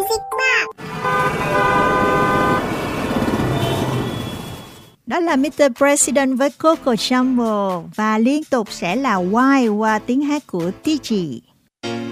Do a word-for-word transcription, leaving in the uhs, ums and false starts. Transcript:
Music Box. Đó là mít tơ President với Coco Jumbo và liên tục sẽ là Why qua tiếng hát của Tiji.